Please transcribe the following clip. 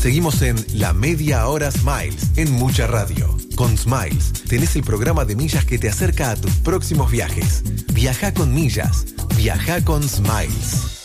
Seguimos en La Media Hora Smiles en Mucha Radio. Con Smiles tenés el programa de millas que te acerca a tus próximos viajes. Viaja con millas. Viaja con Smiles.